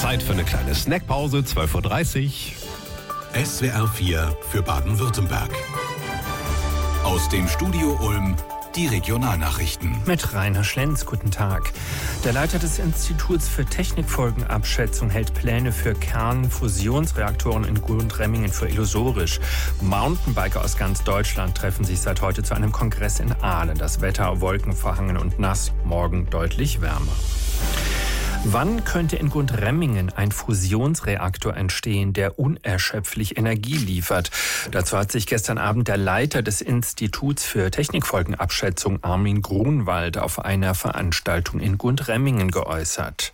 Zeit für eine kleine Snackpause, 12:30 Uhr. SWR 4 für Baden-Württemberg. Aus dem Studio Ulm die Regionalnachrichten. Mit Rainer Schlenz, guten Tag. Der Leiter des Instituts für Technikfolgenabschätzung hält Pläne für Kernfusionsreaktoren in Gundremmingen für illusorisch. Mountainbiker aus ganz Deutschland treffen sich seit heute zu einem Kongress in Aalen. Das Wetter wolkenverhangen und nass, morgen deutlich wärmer. Wann könnte in Gundremmingen ein Fusionsreaktor entstehen, der unerschöpflich Energie liefert? Dazu hat sich gestern Abend der Leiter des Instituts für Technikfolgenabschätzung, Armin Grunwald, auf einer Veranstaltung in Gundremmingen geäußert.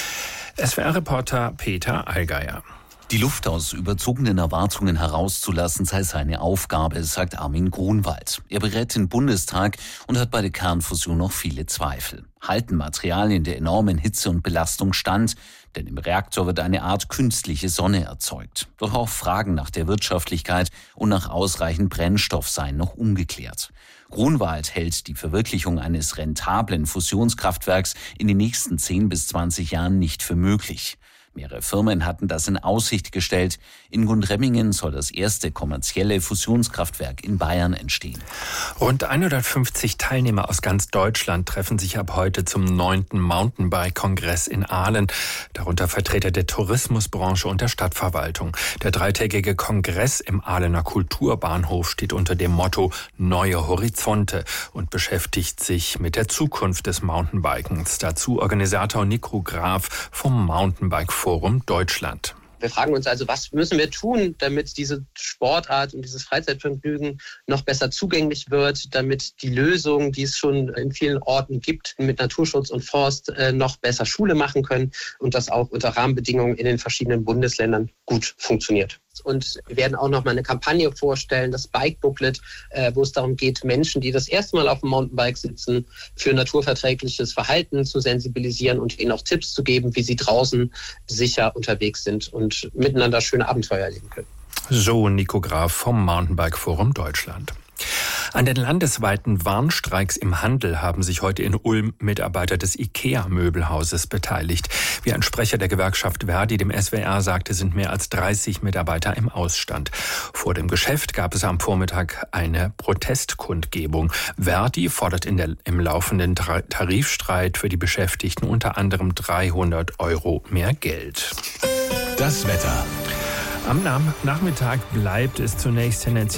SWR-Reporter Peter Allgeier. Die Luft aus überzogenen Erwartungen herauszulassen sei seine Aufgabe, sagt Armin Grunwald. Er berät den Bundestag und hat bei der Kernfusion noch viele Zweifel. Halten Materialien der enormen Hitze und Belastung stand? Denn im Reaktor wird eine Art künstliche Sonne erzeugt. Doch auch Fragen nach der Wirtschaftlichkeit und nach ausreichend Brennstoff seien noch ungeklärt. Grunwald hält die Verwirklichung eines rentablen Fusionskraftwerks in den nächsten 10 bis 20 Jahren nicht für möglich. Mehrere Firmen hatten das in Aussicht gestellt. In Gundremmingen soll das erste kommerzielle Fusionskraftwerk in Bayern entstehen. Rund 150 Teilnehmer aus ganz Deutschland treffen sich ab heute zum 9. Mountainbike-Kongress in Aalen. Darunter Vertreter der Tourismusbranche und der Stadtverwaltung. Der dreitägige Kongress im Aalener Kulturbahnhof steht unter dem Motto Neue Horizonte und beschäftigt sich mit der Zukunft des Mountainbikens. Dazu Organisator Nico Graf vom Mountainbike Forum Deutschland. Wir fragen uns also, was müssen wir tun, damit diese Sportart und dieses Freizeitvergnügen noch besser zugänglich wird, damit die Lösungen, die es schon in vielen Orten gibt, mit Naturschutz und Forst noch besser Schule machen können und das auch unter Rahmenbedingungen in den verschiedenen Bundesländern gut funktioniert. Und wir werden auch noch mal eine Kampagne vorstellen, das Bike Booklet, wo es darum geht, Menschen, die das erste Mal auf dem Mountainbike sitzen, für naturverträgliches Verhalten zu sensibilisieren und ihnen auch Tipps zu geben, wie sie draußen sicher unterwegs sind und miteinander schöne Abenteuer erleben können. So Nico Graf vom Mountainbike Forum Deutschland. An den landesweiten Warnstreiks im Handel haben sich heute in Ulm Mitarbeiter des IKEA-Möbelhauses beteiligt. Wie ein Sprecher der Gewerkschaft Verdi dem SWR sagte, sind mehr als 30 Mitarbeiter im Ausstand. Vor dem Geschäft gab es am Vormittag eine Protestkundgebung. Verdi fordert im laufenden Tarifstreit für die Beschäftigten unter anderem 300 € mehr Geld. Das Wetter. Am Nachmittag bleibt es zunächst tendenziell